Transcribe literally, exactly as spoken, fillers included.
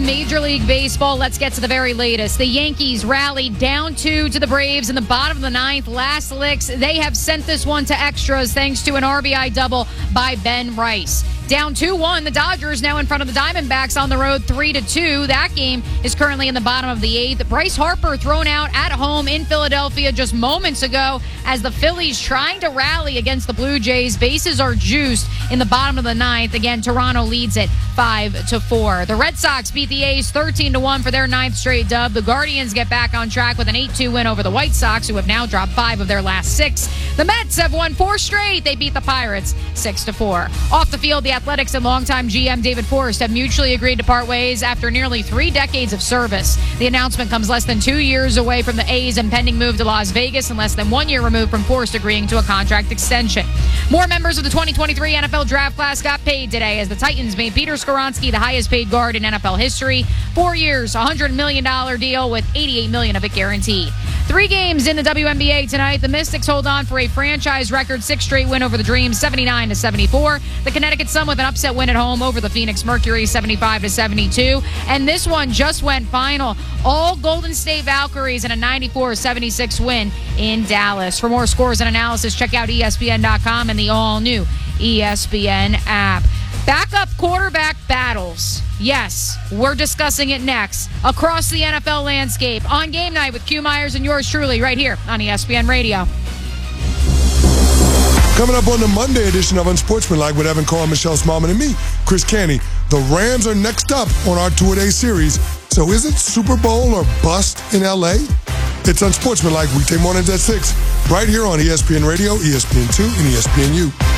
Major League Baseball. Let's get to the very latest. The Yankees rallied down two to the Braves in the bottom of the ninth. Last licks. They have sent this one to extras thanks to an R B I double by Ben Rice. Down two one, the Dodgers now in front of the Diamondbacks on the road three to two. That game is currently in the bottom of the eighth. Bryce Harper thrown out at home in Philadelphia just moments ago as the Phillies trying to rally against the Blue Jays. Bases are juiced in the bottom of the ninth. Again, Toronto leads it five to four. The Red Sox beat the A's thirteen to one for their ninth straight dub. The Guardians get back on track with an eight two win over the White Sox, who have now dropped five of their last six. The Mets have won four straight. They beat the Pirates six to four. Off the field, the Athletics and longtime G M David Forst have mutually agreed to part ways after nearly three decades of service. The announcement comes less than two years away from the A's impending move to Las Vegas and less than one year removed from Forst agreeing to a contract extension. More members of the twenty twenty-three N F L draft class got paid today as the Titans made Peter Skoronski the highest paid guard in N F L history. Four years, one hundred million dollars deal with eighty-eight million dollars of it guaranteed. Three games in the W N B A tonight. The Mystics hold on for a franchise record six straight win over the Dream, seventy-nine to seventy-four. The Connecticut Sun with an upset win at home over the Phoenix Mercury, seventy-five to seventy-two. And this one just went final. All Golden State Valkyries in a ninety-four seventy-six win in Dallas. For more scores and analysis, check out E S P N dot com and the all-new E S P N app. Backup quarterback battles. Yes, we're discussing it next across the N F L landscape on Game Night with Q Myers and yours truly right here on E S P N Radio. Coming up on the Monday edition of Unsportsmanlike with Evan Carr, Michelle Smallman, and me, Chris Canty. The Rams are next up on our two-a-day series. So is it Super Bowl or bust in L A? It's Unsportsmanlike weekday mornings at six, right here on E S P N Radio, E S P N two, and E S P N U.